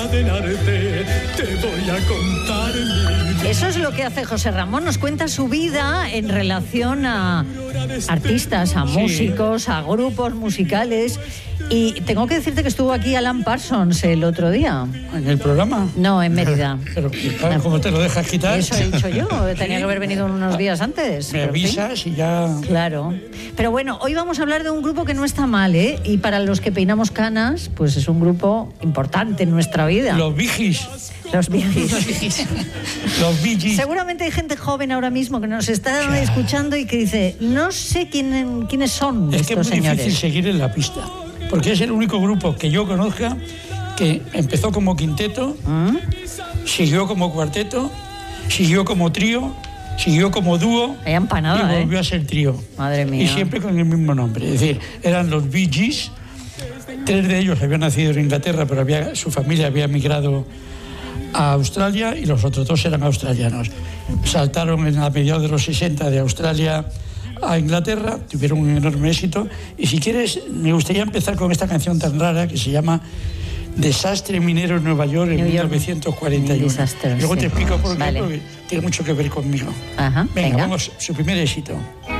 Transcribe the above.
encadenarte, te voy a contar mi... Eso es lo que hace José Ramón, nos cuenta su vida en relación a artistas, a músicos, a grupos musicales. Y tengo que decirte que estuvo aquí Alan Parsons el otro día. ¿En el programa? No, en Mérida. Pero ¿cómo te lo dejas quitar? Eso he dicho yo, tenía que haber venido unos días antes. Me avisas y ya... Claro. Pero bueno, hoy vamos a hablar de un grupo que no está mal, ¿eh? Y para los que peinamos canas, pues es un grupo importante en nuestra vida. Los Bee Gees. Los Bee Gees. Los Bee Gees. Seguramente hay gente joven ahora mismo que nos está escuchando y que dice, no sé quiénes son es estos que es muy señores. difícil seguir en la pista, porque es el único grupo que yo conozca que empezó como quinteto, siguió como cuarteto, siguió como trío, siguió como dúo y volvió a ser trío. Madre mía. Y siempre con el mismo nombre. Es decir, eran los Bee Gees. 3 de ellos habían nacido en Inglaterra, pero su familia había migrado a Australia y los otros 2 eran australianos. Saltaron a mediados de los 60 de Australia a Inglaterra, tuvieron un enorme éxito. Y si quieres, me gustaría empezar con esta canción tan rara que se llama Desastre minero en Nueva York en 1941. Desastre, Luego sí. te explico por qué, Vale. porque tiene mucho que ver conmigo. Ajá, venga, vamos, su primer éxito.